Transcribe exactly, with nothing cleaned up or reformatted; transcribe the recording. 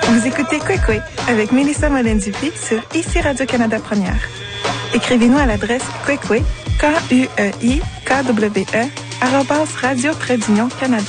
Vous écoutez Kwekwe avec Mélissa Mollin-Dupuis sur Ici Radio-Canada Première. Écrivez-nous à l'adresse kwekwe, K U E I K W E, arobase radio-canada.